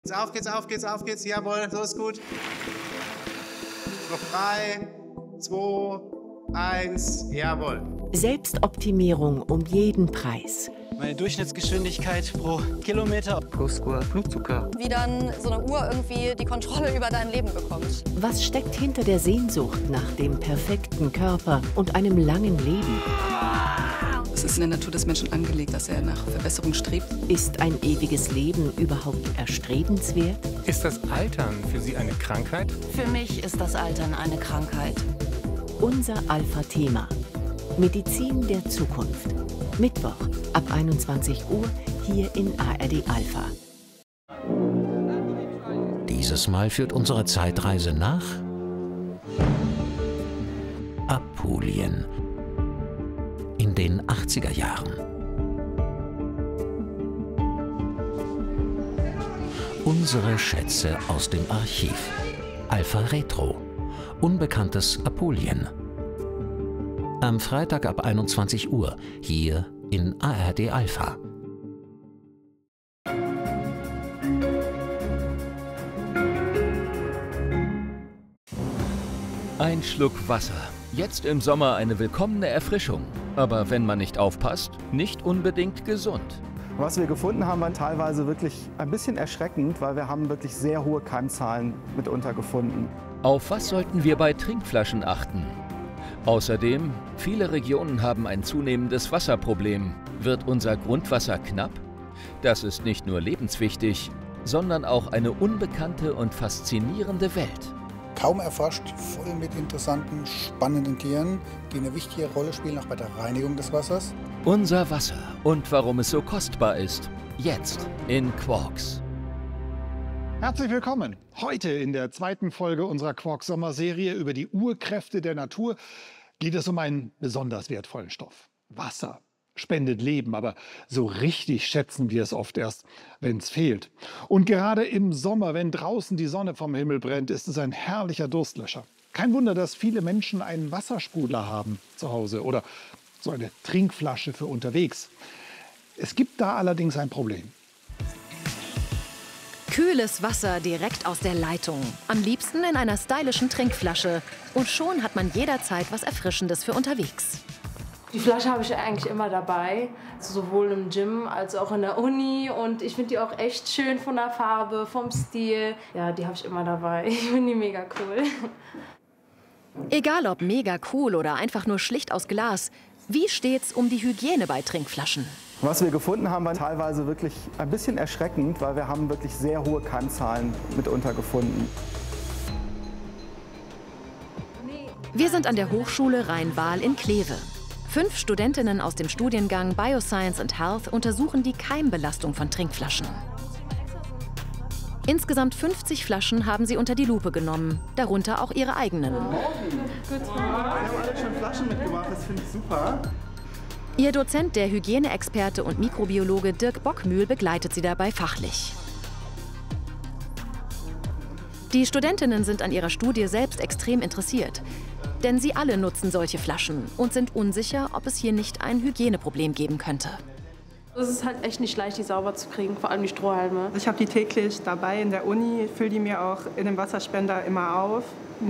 Auf geht's, auf geht's, auf geht's. Jawohl, so ist gut. Noch 3, 2, 1, jawohl. Selbstoptimierung um jeden Preis. Meine Durchschnittsgeschwindigkeit pro Kilometer. Brustgurt, Blutzucker. Wie dann so eine Uhr irgendwie die Kontrolle über dein Leben bekommt. Was steckt hinter der Sehnsucht nach dem perfekten Körper und einem langen Leben? Es ist in der Natur des Menschen angelegt, dass er nach Verbesserung strebt. Ist ein ewiges Leben überhaupt erstrebenswert? Ist das Altern für Sie eine Krankheit? Für mich ist das Altern eine Krankheit. Unser Alpha-Thema. Medizin der Zukunft. Mittwoch ab 21 Uhr hier in ARD Alpha. Dieses Mal führt unsere Zeitreise nach Apulien in den 80er Jahren. Unsere Schätze aus dem Archiv. Alpha Retro. Unbekanntes Apulien. Am Freitag ab 21 Uhr hier in ARD Alpha. Ein Schluck Wasser. Jetzt im Sommer eine willkommene Erfrischung. Aber wenn man nicht aufpasst, nicht unbedingt gesund. Was wir gefunden haben, war teilweise wirklich ein bisschen erschreckend, weil wir haben wirklich sehr hohe Keimzahlen mitunter gefunden. Auf was sollten wir bei Trinkflaschen achten? Außerdem, viele Regionen haben ein zunehmendes Wasserproblem. Wird unser Grundwasser knapp? Das ist nicht nur lebenswichtig, sondern auch eine unbekannte und faszinierende Welt. Kaum erforscht, voll mit interessanten, spannenden Tieren, die eine wichtige Rolle spielen, auch bei der Reinigung des Wassers. Unser Wasser und warum es so kostbar ist. Jetzt in Quarks. Herzlich willkommen. Heute in der zweiten Folge unserer Quarks-Sommerserie über die Urkräfte der Natur geht es um einen besonders wertvollen Stoff. Wasser. Spendet Leben, aber so richtig schätzen wir es oft erst, wenn es fehlt. Und gerade im Sommer, wenn draußen die Sonne vom Himmel brennt, ist es ein herrlicher Durstlöscher. Kein Wunder, dass viele Menschen einen Wassersprudler haben zu Hause oder so eine Trinkflasche für unterwegs. Es gibt da allerdings ein Problem. Kühles Wasser direkt aus der Leitung. Am liebsten in einer stylischen Trinkflasche. Und schon hat man jederzeit was Erfrischendes für unterwegs. Die Flasche habe ich eigentlich immer dabei, sowohl im Gym als auch in der Uni. Und ich finde die auch echt schön von der Farbe, vom Stil. Ja, die habe ich immer dabei. Ich finde die mega cool. Egal ob mega cool oder einfach nur schlicht aus Glas, wie steht's um die Hygiene bei Trinkflaschen? Was wir gefunden haben, war teilweise wirklich ein bisschen erschreckend, weil wir haben wirklich sehr hohe Keimzahlen mitunter gefunden. Wir sind an der Hochschule Rhein-Waal in Kleve. 5 Studentinnen aus dem Studiengang Bioscience and Health untersuchen die Keimbelastung von Trinkflaschen. Insgesamt 50 Flaschen haben sie unter die Lupe genommen, darunter auch ihre eigenen. Wir haben alle schon Flaschen mitgebracht, das finde ich super. Ihr Dozent, der Hygieneexperte und Mikrobiologe Dirk Bockmühl, begleitet sie dabei fachlich. Die Studentinnen sind an ihrer Studie selbst extrem interessiert. Denn sie alle nutzen solche Flaschen und sind unsicher, ob es hier nicht ein Hygieneproblem geben könnte. Es ist halt echt nicht leicht, die sauber zu kriegen, vor allem die Strohhalme. Ich habe die täglich dabei in der Uni, fülle die mir auch in dem Wasserspender immer auf.